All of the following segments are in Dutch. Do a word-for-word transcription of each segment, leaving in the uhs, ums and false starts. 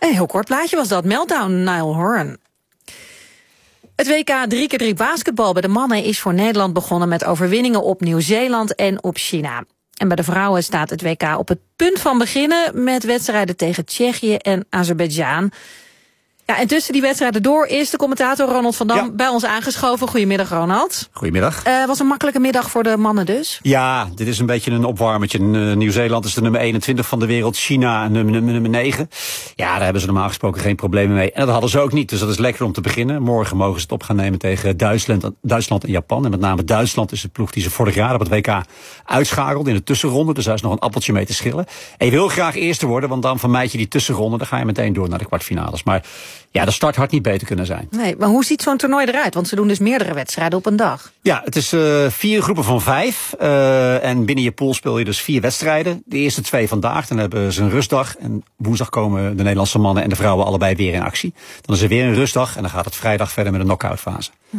Een heel kort plaatje was dat. Meltdown, Niall Horan. Het W K drie keer drie basketbal bij de mannen is voor Nederland begonnen met overwinningen op Nieuw-Zeeland en op China. En bij de vrouwen staat het W K op het punt van beginnen met wedstrijden tegen Tsjechië en Azerbeidzjan. Ja, en tussen die wedstrijden door is de commentator Ronald van Dam ja. bij ons aangeschoven. Goedemiddag, Ronald. Goedemiddag. Uh, was een makkelijke middag voor de mannen dus? Ja, dit is een beetje een opwarmertje. Uh, Nieuw-Zeeland is de nummer eenentwintig van de wereld. China nummer, nummer, nummer negen. Ja, daar hebben ze normaal gesproken geen problemen mee. En dat hadden ze ook niet, dus dat is lekker om te beginnen. Morgen mogen ze het op gaan nemen tegen Duitsland, Duitsland en Japan. En met name Duitsland is de ploeg die ze vorig jaar op het W K uitschakelde in de tussenronde. Dus daar is nog een appeltje mee te schillen. En je wil graag eerste worden, want dan vermijd je die tussenronde. Dan ga je meteen door naar de kwartfinales. Maar ja, de start had niet beter kunnen zijn. Nee, maar hoe ziet zo'n toernooi eruit? Want ze doen dus meerdere wedstrijden op een dag. Ja, het is uh, vier groepen van vijf. Uh, en binnen je pool speel je dus vier wedstrijden. De eerste twee vandaag, dan hebben ze een rustdag. En woensdag komen de Nederlandse mannen en de vrouwen allebei weer in actie. Dan is er weer een rustdag en dan gaat het vrijdag verder met een knock-out fase. Hm.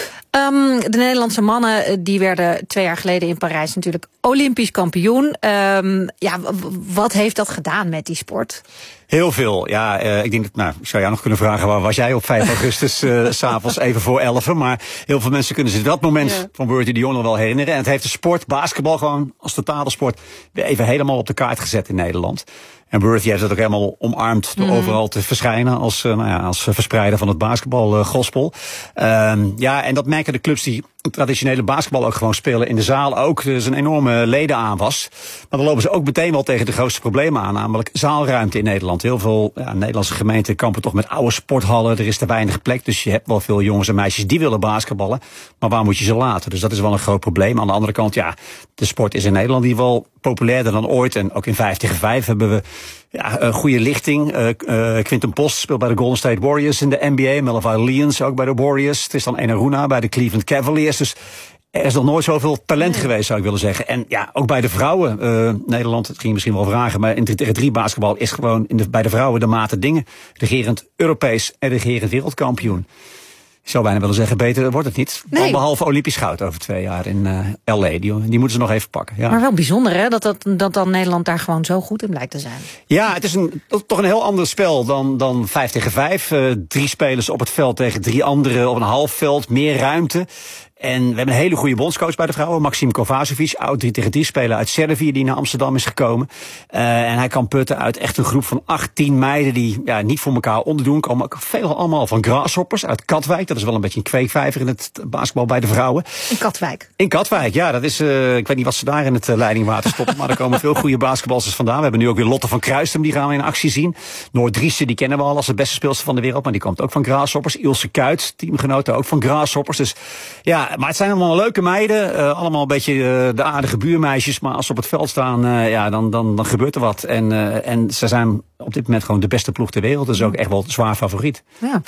Um, de Nederlandse mannen die werden twee jaar geleden in Parijs natuurlijk Olympisch kampioen. Um, ja, wat heeft dat gedaan met die sport? Heel veel, ja. Uh, ik denk dat, nou, ik zou jou nog kunnen vragen, waar was jij op vijf augustus uh, s'avonds even voor elfen? Maar heel veel mensen kunnen zich dat moment ja. van Bertie de Jong nog wel herinneren. En het heeft de sport, basketbal gewoon als totale sport, weer even helemaal op de kaart gezet in Nederland. En Bertie heeft het ook helemaal omarmd door mm. overal te verschijnen als, uh, nou ja, als verspreider van het basketbal uh, gospel. Um, ja, en dat merken de clubs die traditionele basketbal ook gewoon spelen in de zaal ook. Er is een enorme ledenaanwas. Maar dan lopen ze ook meteen wel tegen de grootste problemen aan, namelijk zaalruimte in Nederland. Heel veel ja, Nederlandse gemeenten kampen toch met oude sporthallen. Er is te weinig plek, dus je hebt wel veel jongens en meisjes die willen basketballen. Maar waar moet je ze laten? Dus dat is wel een groot probleem. Aan de andere kant, ja, de sport is in Nederland in ieder geval populairder dan ooit. En ook in vijf tegen vijf hebben we ja, een goede lichting. Uh, uh, Quinten Post speelt bij de Golden State Warriors in de N B A. Melvin Lions ook bij de Warriors. Tristan Enaruna bij de Cleveland Cavaliers. Dus er is nog nooit zoveel talent nee. geweest, zou ik willen zeggen. En ja, ook bij de vrouwen. Uh, Nederland, het ging je misschien wel vragen, maar in drie tegen drie basketbal is gewoon in de, bij de vrouwen de mate dingen. Regerend Europees en regerend wereldkampioen. Ik zou bijna willen zeggen, beter wordt het niet. Nee. Behalve Olympisch goud over twee jaar in uh, L A. Die, die moeten ze nog even pakken. Ja. Maar wel bijzonder, hè? Dat, dat, dat dan Nederland daar gewoon zo goed in blijkt te zijn. Ja, het is een, toch een heel ander spel dan, dan vijf tegen vijf. Uh, drie spelers op het veld tegen drie anderen op een half veld. Meer ruimte. En we hebben een hele goede bondscoach bij de vrouwen. Maxim Kovacevic, oud drie tegen drie speler uit Servië die naar Amsterdam is gekomen. Uh, en hij kan putten uit echt een groep van achttien meiden die ja, niet voor elkaar onderdoen. Komen ook veel allemaal van Grasshoppers uit Katwijk. Dat is wel een beetje een kweekvijver in het basketbal bij de vrouwen. In Katwijk? In Katwijk, ja. Dat is, uh, ik weet niet wat ze daar in het uh, leidingwater stoppen. Maar er komen veel goede basketballers vandaan. We hebben nu ook weer Lotte van Kruistum, die gaan we in actie zien. Noord Driessen, die kennen we al als de beste speelster van de wereld. Maar die komt ook van Grasshoppers. Ilse Kuyt, teamgenoten ook van Grasshoppers. Dus ja, maar het zijn allemaal leuke meiden. Uh, allemaal een beetje uh, de aardige buurmeisjes. Maar als ze op het veld staan, uh, ja, dan, dan, dan gebeurt er wat. En, uh, en ze zijn op dit moment gewoon de beste ploeg ter wereld. Dus ook echt wel zwaar favoriet. Ja.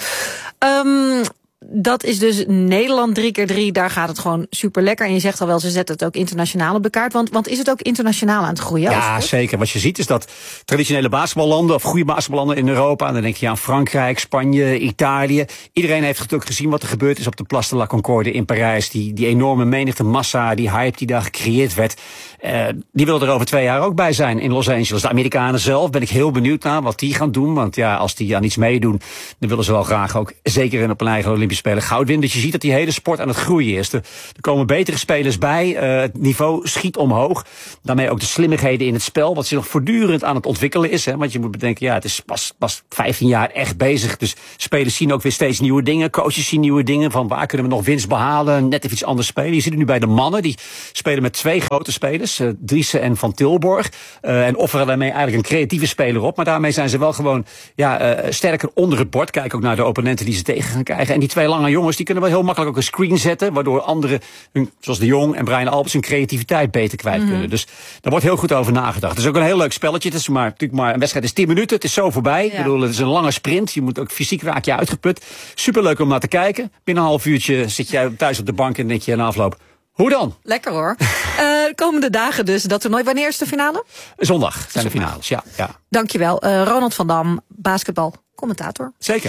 Um... Dat is dus Nederland drie keer drie. Daar gaat het gewoon super lekker. En je zegt al wel, ze zetten het ook internationaal op de kaart. Want, want is het ook internationaal aan het groeien? Ja, zeker. Wat je ziet is dat traditionele basketballanden, of goede basketballanden in Europa, en dan denk je aan Frankrijk, Spanje, Italië. Iedereen heeft natuurlijk gezien wat er gebeurd is op de Place de la Concorde in Parijs. Die, die enorme menigte massa, die hype die daar gecreëerd werd. Uh, die willen er over twee jaar ook bij zijn in Los Angeles. De Amerikanen zelf ben ik heel benieuwd naar wat die gaan doen. Want ja, als die aan iets meedoen, dan willen ze wel graag ook zeker in op een eigen Olympische Spelen goud winnen. Dus je ziet dat die hele sport aan het groeien is. Er, er komen betere spelers bij. Uh, het niveau schiet omhoog. Daarmee ook de slimmigheden in het spel, wat zich nog voortdurend aan het ontwikkelen is. Hè? Want je moet bedenken, ja, het is pas, pas vijftien jaar echt bezig. Dus spelers zien ook weer steeds nieuwe dingen. Coaches zien nieuwe dingen. Van waar kunnen we nog winst behalen? Net even iets anders spelen. Je ziet het nu bij de mannen. Die spelen met twee grote spelers. Uh, Driessen en Van Tilborg. Uh, en offeren daarmee eigenlijk een creatieve speler op. Maar daarmee zijn ze wel gewoon ja, uh, sterker onder het bord. Kijk ook naar de opponenten die ze tegen gaan krijgen. En die twee lange jongens, die kunnen wel heel makkelijk ook een screen zetten. Waardoor anderen, zoals de Jong en Brian Alberts, hun creativiteit beter kwijt kunnen. Mm-hmm. Dus daar wordt heel goed over nagedacht. Het is ook een heel leuk spelletje. Het is maar, natuurlijk maar een wedstrijd is tien minuten. Het is zo voorbij. Ja. Ik bedoel, het is een lange sprint. Je moet ook fysiek raak je uitgeput. Superleuk om naar te kijken. Binnen een half uurtje zit jij thuis op de bank en denk je na afloop, hoe dan? Lekker hoor. uh, komende dagen dus dat toernooi. Wanneer is de finale? Zondag zijn de finales, ja. ja. Dankjewel. Uh, Ronald van Dam, basketbal, commentator. Zeker.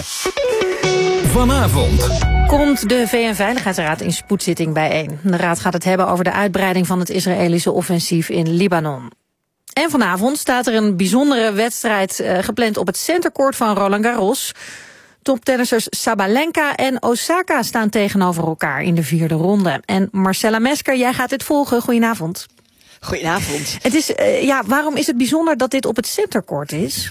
Vanavond komt de V N-veiligheidsraad in spoedzitting bijeen. De raad gaat het hebben over de uitbreiding van het Israëlische offensief in Libanon. En vanavond staat er een bijzondere wedstrijd uh, gepland op het centercourt van Roland Garros. Toptennissers Sabalenka en Osaka staan tegenover elkaar in de vierde ronde. En Marcella Mesker, jij gaat dit volgen. Goedenavond. Goedenavond. Het is, uh, ja, waarom is het bijzonder dat dit op het centercourt is?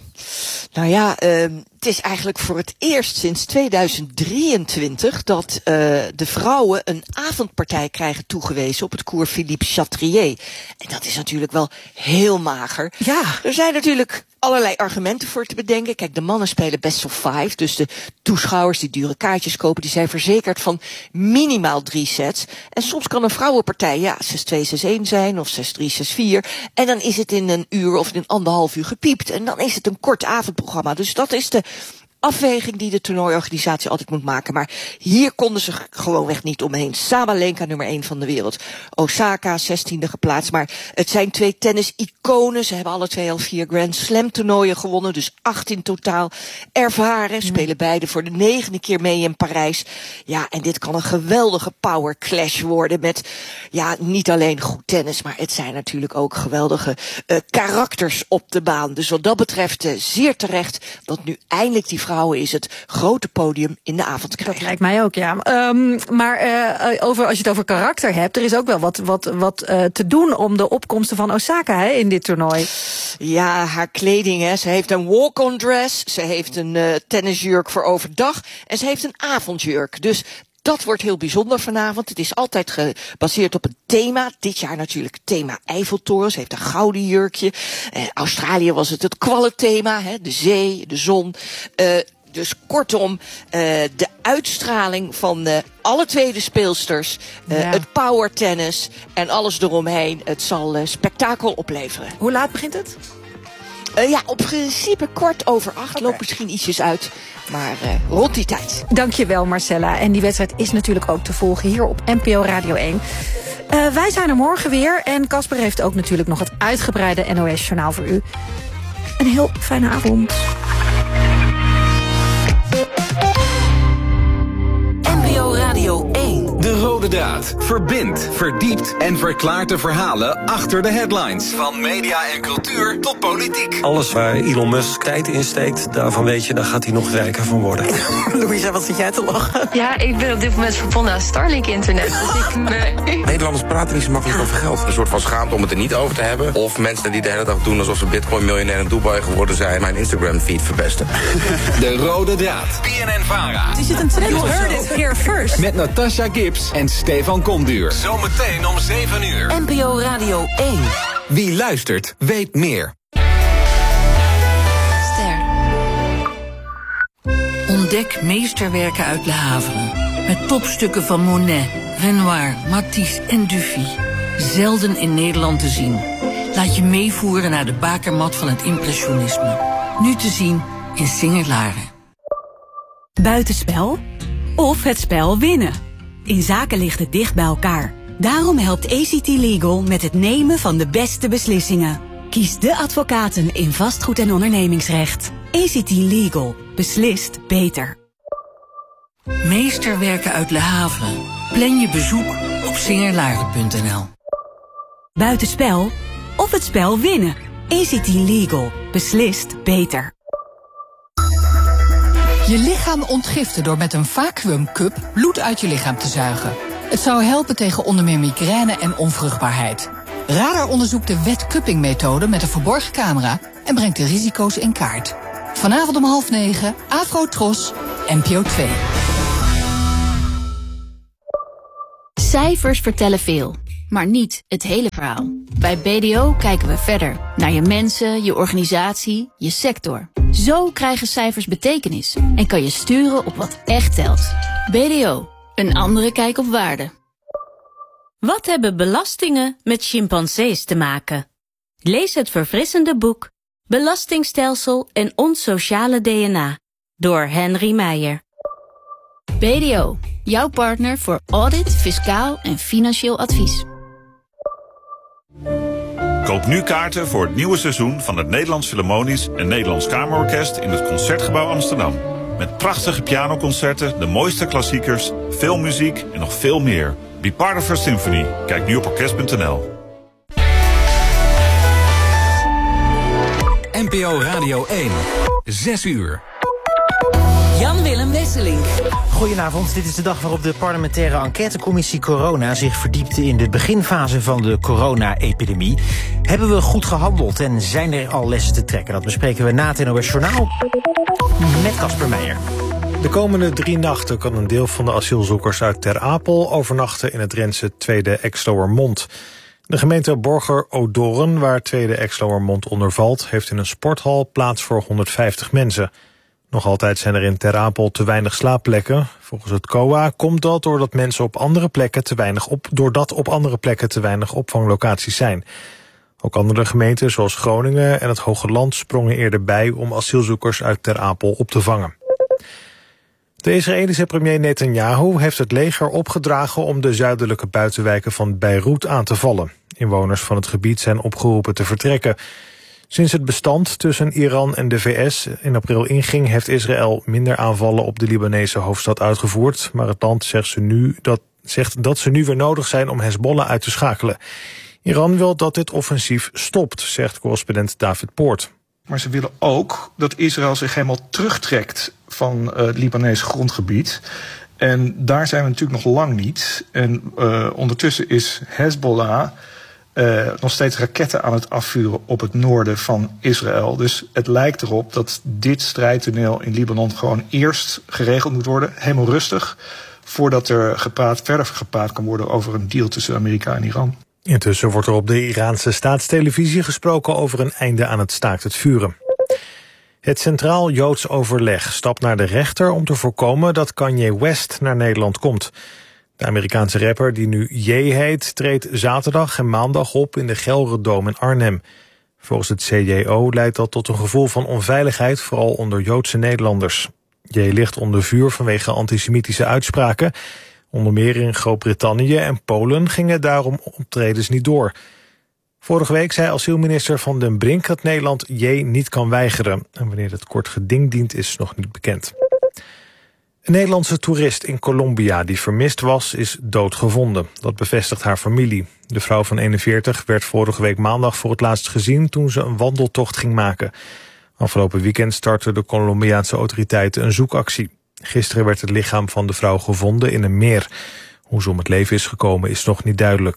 Nou ja, uh, het is eigenlijk voor het eerst sinds tweeduizend drieëntwintig dat uh, de vrouwen een avondpartij krijgen toegewezen op het cours Philippe Chatrier. En dat is natuurlijk wel heel mager. Ja. Er zijn natuurlijk allerlei argumenten voor te bedenken. Kijk, de mannen spelen best of five, dus de toeschouwers die dure kaartjes kopen, die zijn verzekerd van minimaal drie sets. En soms kan een vrouwenpartij, ja, zes twee, zes een zijn, of zes drie, zes vier. En dan is het in een uur of in een anderhalf uur gepiept. En dan is het een kort avondprogramma. Dus dat is de afweging die de toernooiorganisatie altijd moet maken. Maar hier konden ze gewoonweg niet omheen. Sabalenka, nummer één van de wereld. Osaka, zestiende geplaatst. Maar het zijn twee tennis-iconen. Ze hebben alle twee al vier Grand Slam toernooien gewonnen. Dus acht in totaal. Ervaren. Spelen beide voor de negende keer mee in Parijs. Ja, en dit kan een geweldige power clash worden. Met, ja, niet alleen goed tennis. Maar het zijn natuurlijk ook geweldige uh, karakters op de baan. Dus wat dat betreft uh, zeer terecht dat nu eindelijk die vrouw is het grote podium in de avond krijgen. Dat lijkt mij ook, ja. Um, maar uh, over, als je het over karakter hebt, er is ook wel wat, wat, wat uh, te doen om de opkomsten van Osaka hè, in dit toernooi. Ja, haar kleding, hè. Ze heeft een walk-on dress, ze heeft een uh, tennisjurk voor overdag en ze heeft een avondjurk. Dus dat wordt heel bijzonder vanavond. Het is altijd gebaseerd op een thema. Dit jaar natuurlijk het thema Eiffeltoren. Ze heeft een gouden jurkje. Uh, Australië was het het kwallenthema, hè, de zee, de zon. Uh, dus kortom, uh, de uitstraling van uh, alle twee de speelsters, uh, ja. het power tennis en alles eromheen. Het zal uh, spektakel opleveren. Hoe laat begint het? Uh, ja, op principe kort over acht. Okay. Loopt misschien ietsjes uit. Maar uh, rond die tijd. Dankjewel Marcella. En die wedstrijd is natuurlijk ook te volgen hier op N P O Radio één. Uh, wij zijn er morgen weer. En Casper heeft ook natuurlijk nog het uitgebreide N O S-journaal voor u. Een heel fijne avond. N P O Radio één. De Rode Draad verbindt, verdiept en verklaart de verhalen achter de headlines. Van media en cultuur tot politiek. Alles waar Elon Musk tijd in steekt, daarvan weet je, daar gaat hij nog rijker van worden. Louisa, wat zit jij te lachen? Ja, ik ben op dit moment verbonden aan Starlink-internet. Dus ik, nee. Nederlanders praten niet zo makkelijk over geld. Een soort van schaamte om het er niet over te hebben. Of mensen die de hele dag doen alsof ze bitcoin-miljonair in Dubai geworden zijn, mijn Instagram-feed verpesten. De Rode Draad. B N N-Vara. Is het een trend? You heard it here first. Met Natasha Gibbs en Stefan Komduur. Zometeen om zeven uur. N P O Radio één. Wie luistert, weet meer. Ster. Ontdek meesterwerken uit Le Havre. Met topstukken van Monet, Renoir, Matisse en Dufy. Zelden in Nederland te zien. Laat je meevoeren naar de bakermat van het impressionisme. Nu te zien in Singer-Laren. Buitenspel of het spel winnen. In zaken ligt het dicht bij elkaar. Daarom helpt A C T Legal met het nemen van de beste beslissingen. Kies de advocaten in vastgoed- en ondernemingsrecht. A C T Legal. Beslist beter. Meesterwerken uit Le Havre. Plan je bezoek op singerlaren punt n l. Buitenspel of het spel winnen. A C T Legal. Beslist beter. Je lichaam ontgiften door met een vacuümcup bloed uit je lichaam te zuigen. Het zou helpen tegen onder meer migraine en onvruchtbaarheid. Radar onderzoekt de wet-cupping-methode met een verborgen camera en brengt de risico's in kaart. Vanavond om half negen, Afro Tros, N P O twee. Cijfers vertellen veel, maar niet het hele verhaal. Bij B D O kijken we verder naar je mensen, je organisatie, je sector. Zo krijgen cijfers betekenis en kan je sturen op wat echt telt. B D O, een andere kijk op waarde. Wat hebben belastingen met chimpansees te maken? Lees het verfrissende boek Belastingstelsel en ons sociale D N A door Henry Meijer. B D O, jouw partner voor audit, fiscaal en financieel advies. Koop nu kaarten voor het nieuwe seizoen van het Nederlands Philharmonisch en Nederlands Kamerorkest in het Concertgebouw Amsterdam. Met prachtige pianoconcerten, de mooiste klassiekers, veel muziek en nog veel meer. Be part of our symphony. Kijk nu op orkest punt n l. N P O Radio één. Zes uur. Jan-Willem Wesselink. Goedenavond, dit is de dag waarop de parlementaire enquêtecommissie Corona zich verdiepte in de beginfase van de corona-epidemie. Hebben we goed gehandeld en zijn er al lessen te trekken? Dat bespreken we na het N O S Journaal met Casper Meijer. De komende drie nachten kan een deel van de asielzoekers uit Ter Apel overnachten in het Drentse Tweede Exloërmond. De gemeente Borger-Odoorn, waar Tweede Exloërmond onder valt, heeft in een sporthal plaats voor honderdvijftig mensen. Nog altijd zijn er in Ter Apel te weinig slaapplekken. Volgens het C O A komt dat doordat mensen op andere plekken te weinig op, doordat op andere plekken te weinig opvanglocaties zijn. Ook andere gemeenten zoals Groningen en het Hoge Land sprongen eerder bij om asielzoekers uit Ter Apel op te vangen. De Israëlische premier Netanyahu heeft het leger opgedragen om de zuidelijke buitenwijken van Beirut aan te vallen. Inwoners van het gebied zijn opgeroepen te vertrekken. Sinds het bestand tussen Iran en de V S in april inging, heeft Israël minder aanvallen op de Libanese hoofdstad uitgevoerd. Maar het land zegt, ze nu dat, zegt dat ze nu weer nodig zijn om Hezbollah uit te schakelen. Iran wil dat dit offensief stopt, zegt correspondent David Poort. Maar ze willen ook dat Israël zich helemaal terugtrekt van uh, het Libanese grondgebied. En daar zijn we natuurlijk nog lang niet. En uh, ondertussen is Hezbollah uh, nog steeds raketten aan het afvuren op het noorden van Israël. Dus het lijkt erop dat dit strijdtoneel in Libanon gewoon eerst geregeld moet worden. Helemaal rustig, voordat er gepraat, verder gepraat kan worden over een deal tussen Amerika en Iran. Intussen wordt er op de Iraanse staatstelevisie gesproken over een einde aan het staakt het vuren. Het Centraal Joods Overleg stapt naar de rechter om te voorkomen dat Kanye West naar Nederland komt. De Amerikaanse rapper, die nu Ye heet, treedt zaterdag en maandag op in de Gelredome in Arnhem. Volgens het C J O leidt dat tot een gevoel van onveiligheid, vooral onder Joodse Nederlanders. Ye ligt onder vuur vanwege antisemitische uitspraken. Onder meer in Groot-Brittannië en Polen gingen daarom optredens niet door. Vorige week zei asielminister Van den Brink dat Nederland J niet kan weigeren. En wanneer het kort geding dient is nog niet bekend. Een Nederlandse toerist in Colombia die vermist was, is doodgevonden. Dat bevestigt haar familie. De vrouw van eenenveertig werd vorige week maandag voor het laatst gezien toen ze een wandeltocht ging maken. Afgelopen weekend startten de Colombiaanse autoriteiten een zoekactie. Gisteren werd het lichaam van de vrouw gevonden in een meer. Hoe ze om het leven is gekomen is nog niet duidelijk.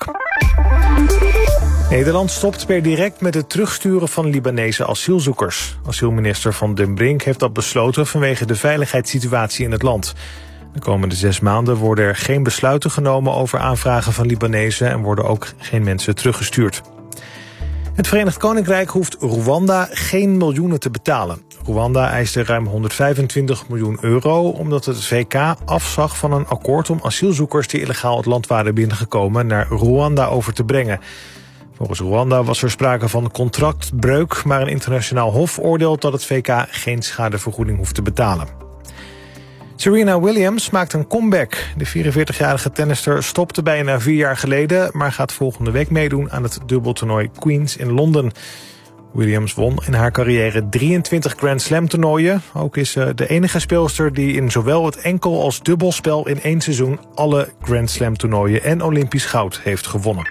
Nederland stopt per direct met het terugsturen van Libanese asielzoekers. Asielminister Van den Brink heeft dat besloten vanwege de veiligheidssituatie in het land. De komende zes maanden worden er geen besluiten genomen over aanvragen van Libanezen en worden ook geen mensen teruggestuurd. Het Verenigd Koninkrijk hoeft Rwanda geen miljoenen te betalen. Rwanda eiste ruim honderdvijfentwintig miljoen euro omdat het V K afzag van een akkoord om asielzoekers die illegaal het land waren binnengekomen naar Rwanda over te brengen. Volgens Rwanda was er sprake van contractbreuk, maar een internationaal hof oordeelt dat het V K geen schadevergoeding hoeft te betalen. Serena Williams maakt een comeback. De vierenveertigjarige tennister stopte bijna vier jaar geleden, maar gaat volgende week meedoen aan het dubbeltoernooi Queens in Londen. Williams won in haar carrière drieëntwintig Grand Slam toernooien. Ook is ze de enige speelster die in zowel het enkel- als dubbelspel in één seizoen alle Grand Slam toernooien en Olympisch goud heeft gewonnen.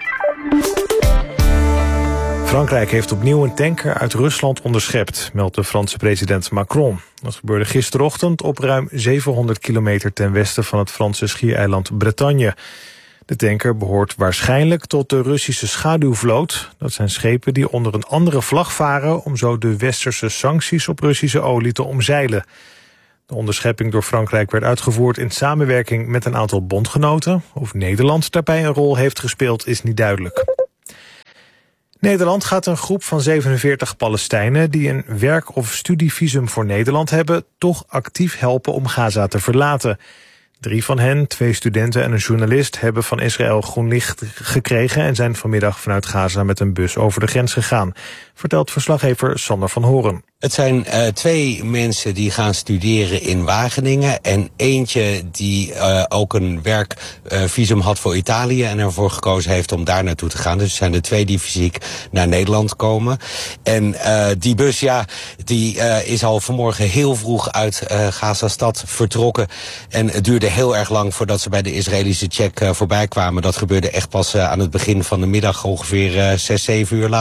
Frankrijk heeft opnieuw een tanker uit Rusland onderschept, meldt de Franse president Macron. Dat gebeurde gisterochtend op ruim zevenhonderd kilometer ten westen van het Franse schiereiland Bretagne. De tanker behoort waarschijnlijk tot de Russische schaduwvloot. Dat zijn schepen die onder een andere vlag varen om zo de westerse sancties op Russische olie te omzeilen. De onderschepping door Frankrijk werd uitgevoerd in samenwerking met een aantal bondgenoten. Of Nederland daarbij een rol heeft gespeeld is niet duidelijk. Nederland gaat een groep van zevenenveertig Palestijnen die een werk- of studievisum voor Nederland hebben, toch actief helpen om Gaza te verlaten. Drie van hen, twee studenten en een journalist, hebben van Israël groen licht gekregen en zijn vanmiddag vanuit Gaza met een bus over de grens gegaan, vertelt verslaggever Sander van Horen. Het zijn uh, twee mensen die gaan studeren in Wageningen en eentje die uh, ook een werkvisum uh, had voor Italië en ervoor gekozen heeft om daar naartoe te gaan. Dus het zijn de twee die fysiek naar Nederland komen. En uh, die bus, ja, die uh, is al vanmorgen heel vroeg uit uh, Gaza-stad vertrokken. En het duurde heel erg lang voordat ze bij de Israëlische check uh, voorbij kwamen. Dat gebeurde echt pas uh, aan het begin van de middag, ongeveer uh, zes, zeven uur later.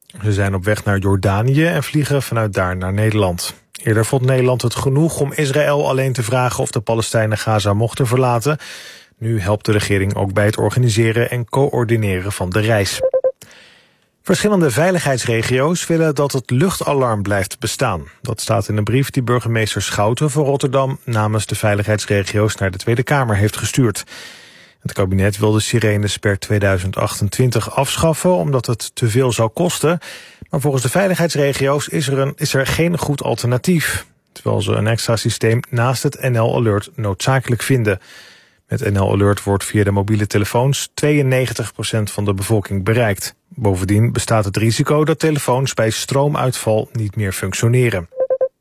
Ze zijn op weg naar Jordanië en vliegen vanuit daar naar Nederland. Eerder vond Nederland het genoeg om Israël alleen te vragen of de Palestijnen Gaza mochten verlaten. Nu helpt de regering ook bij het organiseren en coördineren van de reis. Verschillende veiligheidsregio's willen dat het luchtalarm blijft bestaan. Dat staat in een brief die burgemeester Schouten van Rotterdam namens de veiligheidsregio's naar de Tweede Kamer heeft gestuurd. Het kabinet wil de sirenes per tweeduizend achtentwintig afschaffen omdat het te veel zou kosten. Maar volgens de veiligheidsregio's is er, een, is er geen goed alternatief. Terwijl ze een extra systeem naast het N L Alert noodzakelijk vinden. Met N L Alert wordt via de mobiele telefoons tweeënnegentig procent van de bevolking bereikt. Bovendien bestaat het risico dat telefoons bij stroomuitval niet meer functioneren.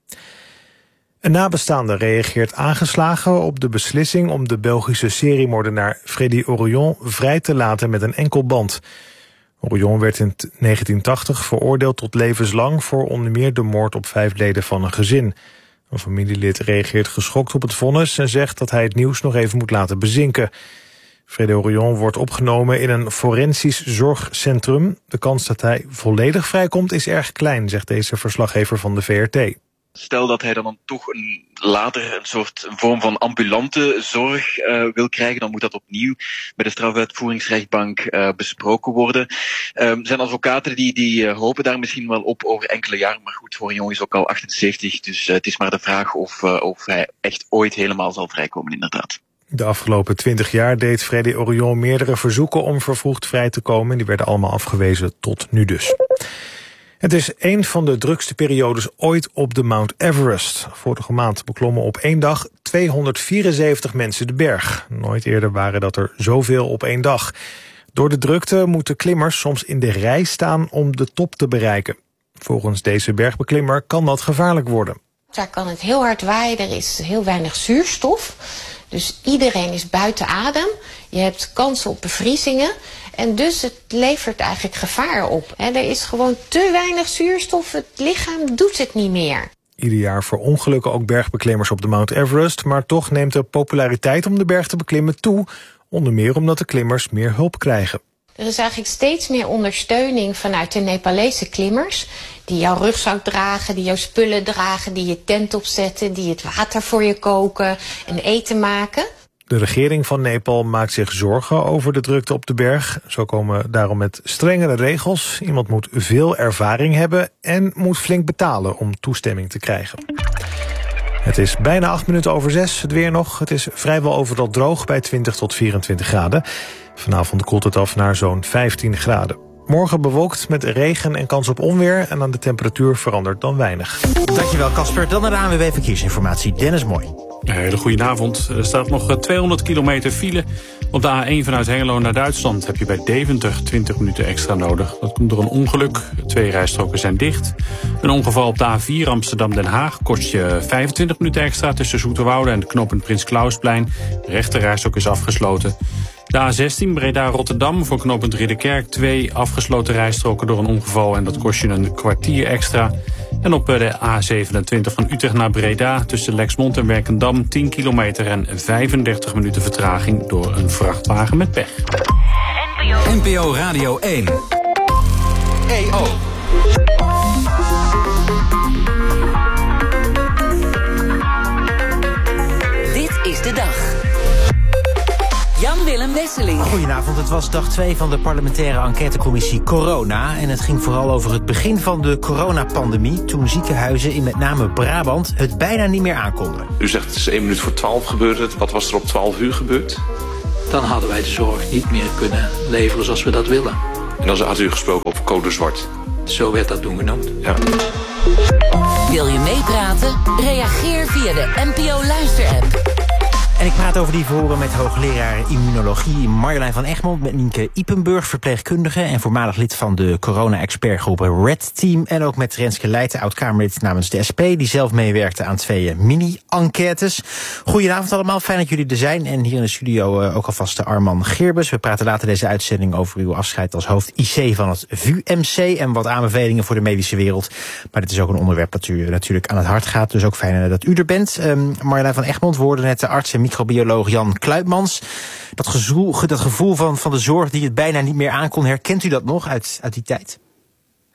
Een nabestaande reageert aangeslagen op de beslissing om de Belgische seriemoordenaar Freddy Orion vrij te laten met een enkel band. Orion werd in negentien tachtig veroordeeld tot levenslang voor onder meer de moord op vijf leden van een gezin. Een familielid reageert geschokt op het vonnis en zegt dat hij het nieuws nog even moet laten bezinken. Freddy Orion wordt opgenomen in een forensisch zorgcentrum. De kans dat hij volledig vrijkomt is erg klein, zegt deze verslaggever van de V R T. Stel dat hij dan toch een, later een soort een vorm van ambulante zorg uh, wil krijgen, dan moet dat opnieuw bij de strafuitvoeringsrechtbank uh, besproken worden. Um, zijn advocaten die, die uh, hopen daar misschien wel op over enkele jaren, maar goed, voor een jongen is ook al achtenzeventig, dus uh, het is maar de vraag of, uh, of hij echt ooit helemaal zal vrijkomen, inderdaad. De afgelopen twintig jaar deed Freddy Orion meerdere verzoeken om vervroegd vrij te komen. Die werden allemaal afgewezen tot nu dus. Het is een van de drukste periodes ooit op de Mount Everest. Vorige maand beklommen op één dag tweehonderdvierenzeventig mensen de berg. Nooit eerder waren dat er zoveel op één dag. Door de drukte moeten klimmers soms in de rij staan om de top te bereiken. Volgens deze bergbeklimmer kan dat gevaarlijk worden. Daar kan het heel hard waaien, er is heel weinig zuurstof. Dus iedereen is buiten adem. Je hebt kansen op bevriezingen. En dus het levert eigenlijk gevaar op. En er is gewoon te weinig zuurstof. Het lichaam doet het niet meer. Ieder jaar verongelukken ook bergbeklimmers op de Mount Everest. Maar toch neemt de populariteit om de berg te beklimmen toe. Onder meer omdat de klimmers meer hulp krijgen. Er is eigenlijk steeds meer ondersteuning vanuit de Nepalese klimmers. Die jouw rugzak dragen, die jouw spullen dragen, die je tent opzetten, die het water voor je koken en eten maken. De regering van Nepal maakt zich zorgen over de drukte op de berg. Zo komen daarom met strengere regels. Iemand moet veel ervaring hebben en moet flink betalen om toestemming te krijgen. Het is bijna acht minuten over zes. Het weer nog. Het is vrijwel overal droog bij twintig tot vierentwintig graden. Vanavond koelt het af naar zo'n vijftien graden. Morgen bewolkt met regen en kans op onweer. En aan de temperatuur verandert dan weinig. Dankjewel Casper. Dan naar de A N W B Verkeersinformatie. Dennis Mooi. Een hele goede avond. Er staat nog tweehonderd kilometer file. Op de A één vanuit Hengelo naar Duitsland heb je bij Deventer twintig minuten extra nodig. Dat komt door een ongeluk. Twee rijstroken zijn dicht. Een ongeval op de A vier Amsterdam-Den Haag kost je vijfentwintig minuten extra tussen Zoeterwoude en de knooppunt Prins Klausplein. De rechte rijstrook is afgesloten. De A zestien Breda-Rotterdam voor knooppunt Ridderkerk. Twee afgesloten rijstroken door een ongeval en dat kost je een kwartier extra. En op de A zevenentwintig van Utrecht naar Breda tussen Lexmond en Werkendam tien kilometer en vijfendertig minuten vertraging door een vrachtwagen met pech. N P O Radio één. E O. Dit is de dag. Jan-Willem Wesseling. Goedenavond, het was dag twee van de parlementaire enquêtecommissie Corona. En het ging vooral over het begin van de coronapandemie. Toen ziekenhuizen in met name Brabant het bijna niet meer aankonden. U zegt het is één minuut voor twaalf gebeurd het. Wat was er op twaalf uur gebeurd? Dan hadden wij de zorg niet meer kunnen leveren zoals we dat willen. En dan had u gesproken over code zwart. Zo werd dat toen genoemd. Ja. Wil je meepraten? Reageer via de N P O Luister-app. En ik praat over die verhoren met hoogleraar immunologie Marjolein van Egmond, met Nienke Ipenburg, verpleegkundige en voormalig lid van de corona-expertgroep Red Team. En ook met Renske Leijten, oud-Kamerlid namens de S P, die zelf meewerkte aan twee mini-enquêtes. Goedenavond allemaal, fijn dat jullie er zijn. En hier in de studio uh, ook alvast de Arman Geerbus. We praten later deze uitzending over uw afscheid als hoofd I C van het V U M C en wat aanbevelingen voor de medische wereld. Maar dit is ook een onderwerp dat u natuurlijk aan het hart gaat, dus ook fijn dat u er bent. Um, Marjolein van Egmond, we hoorden net de arts en microbioloog Jan Kluitmans. Dat gevoel, dat gevoel van, van de zorg die het bijna niet meer aankon, herkent u dat nog uit, uit die tijd?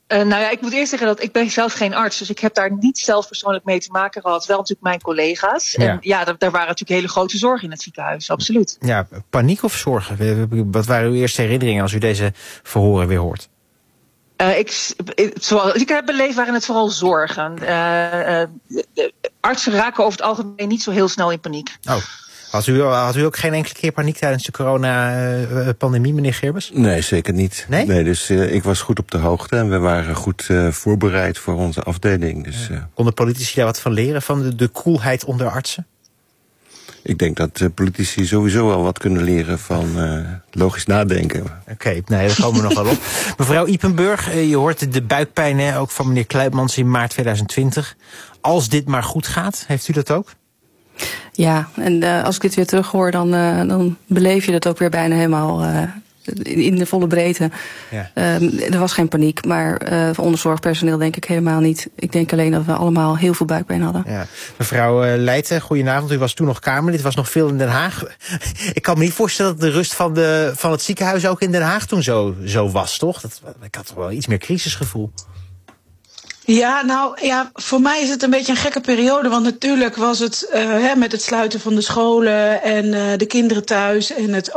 Uh, nou ja, ik moet eerst zeggen dat ik ben zelf geen arts. Dus ik heb daar niet zelf persoonlijk mee te maken gehad. Wel natuurlijk mijn collega's. Ja. En ja, daar, daar waren natuurlijk hele grote zorgen in het ziekenhuis. Absoluut. Ja, paniek of zorgen? Wat waren uw eerste herinneringen als u deze verhoren weer hoort? Uh, ik, zoals ik heb beleefd waren het vooral zorgen. Uh, uh, de artsen raken over het algemeen niet zo heel snel in paniek. Oh. Had u, had u ook geen enkele keer paniek tijdens de corona-pandemie, meneer Gerbers? Nee, zeker niet. Nee? Nee, dus uh, ik was goed op de hoogte en we waren goed uh, voorbereid voor onze afdeling. Dus, uh, konden politici daar wat van leren, van de, de koelheid onder artsen? Ik denk dat uh, politici sowieso wel wat kunnen leren van uh, logisch nadenken. Oké, okay, nee, daar komen we nog wel op. Mevrouw Ypenburg, uh, je hoort de buikpijn hè, ook van meneer Kluitmans in maart tweeduizend twintig. Als dit maar goed gaat, heeft u dat ook? Ja, en uh, als ik dit weer terug hoor, dan, uh, dan beleef je dat ook weer bijna helemaal uh, in de volle breedte. Ja. Uh, er was geen paniek, maar uh, voor onder zorgpersoneel denk ik helemaal niet. Ik denk alleen dat we allemaal heel veel buikpijn hadden. Ja. Mevrouw uh, Leijten, goedenavond. U was toen nog Kamerlid, was nog veel in Den Haag. Ik kan me niet voorstellen dat de rust van, de, van het ziekenhuis ook in Den Haag toen zo, zo was, toch? Dat, ik had toch wel iets meer crisisgevoel. Ja, nou ja, voor mij is het een beetje een gekke periode. Want natuurlijk was het uh, hè, met het sluiten van de scholen en uh, de kinderen thuis en het